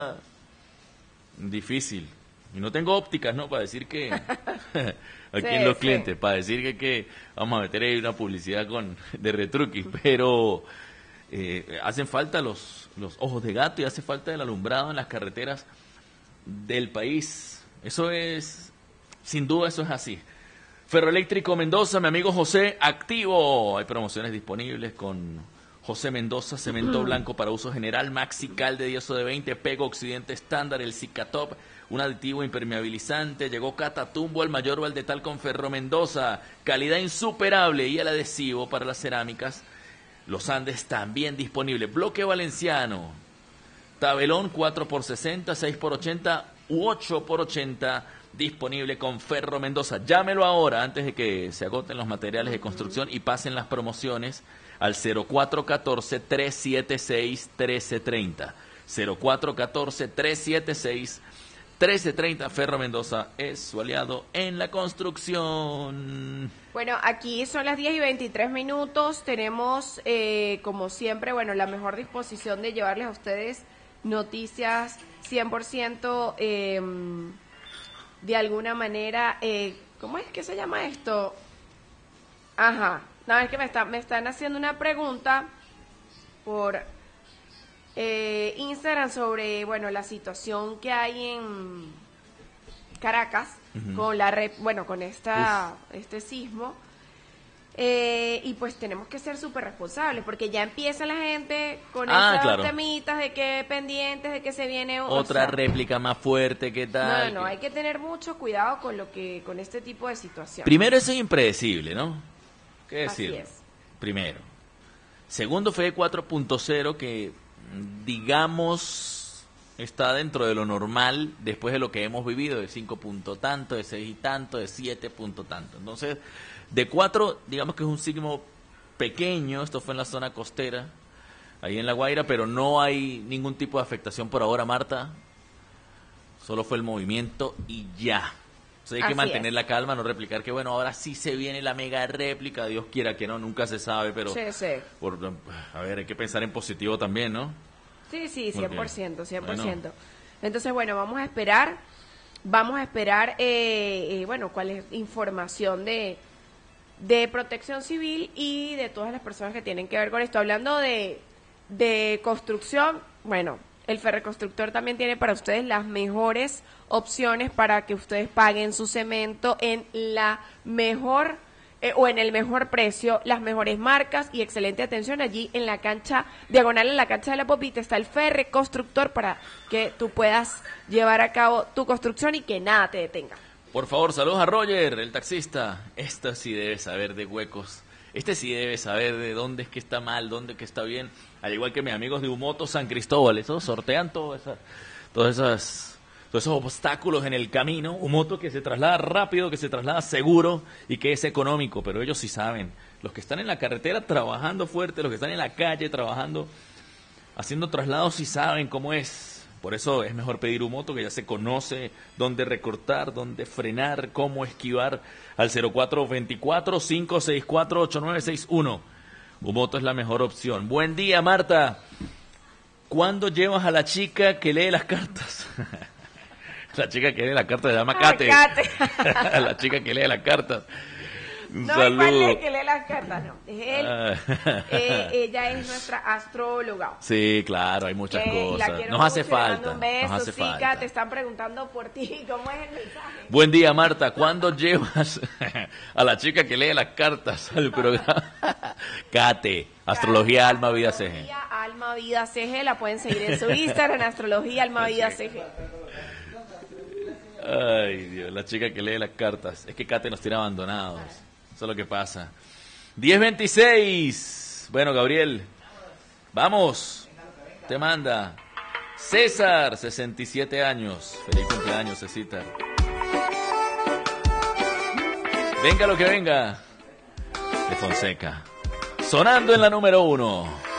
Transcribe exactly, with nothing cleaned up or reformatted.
difícil. Y no tengo ópticas, ¿no? Para decir que... aquí Sí, en los sí. clientes, para decir que, que vamos a meter ahí una publicidad con de retruquis, pero eh, hacen falta los, los ojos de gato y hace falta el alumbrado en las carreteras del país. Eso es, sin duda, eso es así. Ferroeléctrico Mendoza, mi amigo José, activo. Hay promociones disponibles con José Mendoza, cemento blanco para uso general, Maxical de diez o de veinte, Pego Occidente estándar, el Cicatop, un aditivo impermeabilizante. Llegó Catatumbo, el mayor Valdetal con Ferro Mendoza, calidad insuperable, y el adhesivo para las cerámicas. Los Andes también disponible. Bloque Valenciano, tabelón cuatro por sesenta, seis por ochenta u ocho por ochenta, disponible con Ferro Mendoza. Llámelo ahora antes de que se agoten los materiales de construcción y pasen las promociones al cero cuatro uno cuatro, tres siete seis, uno tres tres cero. cero cuatro uno cuatro, tres siete seis, uno tres tres cero. Ferro Mendoza es su aliado en la construcción. Bueno, aquí son las diez y veintitrés minutos. Tenemos, eh, como siempre, bueno, la mejor disposición de llevarles a ustedes noticias cien por ciento eh, de alguna manera. Eh, ¿Cómo es que se llama esto? Ajá. No, es que me, está, me están haciendo una pregunta por eh, Instagram sobre, bueno, la situación que hay en Caracas, uh-huh, con la re, bueno, con esta Uf. este sismo. Eh, y pues tenemos que ser súper responsables, porque ya empieza la gente con ah, estos claro. temitas de que pendientes de que se viene otra o sea, réplica más fuerte, ¿qué tal? No, no, que... hay que tener mucho cuidado con lo que con este tipo de situaciones. Primero, eso es impredecible, ¿no? ¿Qué decir? Así es. Primero. Segundo, fue cuatro punto cero, que digamos está dentro de lo normal después de lo que hemos vivido, de cinco punto tanto, de seis y tanto, de siete punto tanto. Entonces, de cuatro, digamos que es un sismo pequeño. Esto fue en la zona costera, ahí en La Guaira, pero no hay ningún tipo de afectación por ahora, Marta. Solo fue el movimiento y ya. Entonces hay que Así mantener es. la calma, no replicar que, bueno, ahora sí se viene la mega réplica, Dios quiera que no, nunca se sabe, pero... Sí, sí. Por, a ver, hay que pensar en positivo también, ¿no? Sí, sí, cien por ciento, cien por ciento. Bueno. Entonces, bueno, vamos a esperar, vamos a esperar, eh, eh, bueno, cuál es información de, de Protección Civil y de todas las personas que tienen que ver con esto. Hablando de, de construcción, bueno, el Ferreconstructor también tiene para ustedes las mejores opciones para que ustedes paguen su cemento en la mejor eh, o en el mejor precio, las mejores marcas y excelente atención. Allí en la cancha, diagonal en la cancha de la Popita, está el Ferreconstructor para que tú puedas llevar a cabo tu construcción y que nada te detenga. Por favor, saludos a Roger, el taxista. Este sí debe saber de huecos. Este sí debe saber de dónde es que está mal, dónde es que está bien. Al igual que mis amigos de Humoto San Cristóbal. Esos sortean todas esas, todas esas, todos esos obstáculos en el camino. Humoto, que se traslada rápido, que se traslada seguro y que es económico. Pero ellos sí saben. Los que están en la carretera trabajando fuerte, los que están en la calle trabajando, haciendo traslados, sí saben cómo es. Por eso es mejor pedir Humoto, que ya se conoce dónde recortar, dónde frenar, cómo esquivar, al cero cuatro dos cuatro, cinco seis cuatro, ocho nueve seis uno. Humoto es la mejor opción. Buen día, Marta. ¿Cuándo llevas a la chica que lee las cartas? La chica que lee las cartas se llama Kate. Kate. La chica que lee las cartas. Un no, saludo. igual es que lee las cartas, no. Es él. Ah. Eh, ella es nuestra astróloga. Sí, claro, hay muchas Eh, la cosas. quiero Nos hace mucho, le mando falta. un beso, Nos hace Zika, falta. te están preguntando por ti. ¿Cómo es el mensaje? Buen día, Marta. ¿Cuándo llevas a la chica que lee las cartas al programa? Kate, Astrología Alma Vida C G. Astrología Alma Vida C G, la pueden seguir en su Instagram, Astrología Alma Vida C G. Ay, Dios, la chica que lee las cartas. Es que Kate nos tiene abandonados. Eso es lo que pasa. diez veintiséis. Bueno, Gabriel, vamos. Te manda César, sesenta y siete años. Feliz cumpleaños, Cecita. Venga lo que venga. De Fonseca. Sonando en la número uno.